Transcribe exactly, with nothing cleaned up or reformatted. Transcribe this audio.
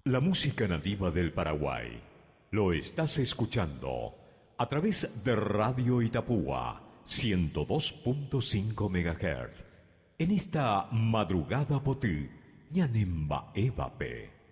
La música nativa del Paraguay lo estás escuchando a través de Radio Itapúa ciento dos punto cinco megahertz en esta madrugada potí ñanemba evape.